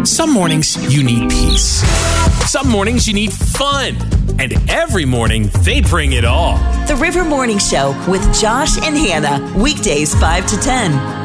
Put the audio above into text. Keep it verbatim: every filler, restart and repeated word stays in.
Some mornings you need peace. Some mornings you need fun. And every morning they bring it all. The River Morning Show with Josh and Hannah. Weekdays five to ten.